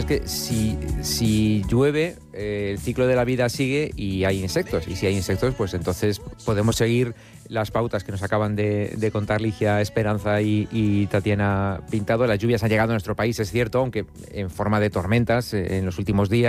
es que si llueve, el ciclo de la vida sigue y hay insectos. Y si hay insectos, pues entonces podemos seguir las pautas que nos acaban de contar Ligia Esperanza y Tatiana Pintado. Las lluvias han llegado a nuestro país, es cierto, aunque en forma de tormentas en los últimos días.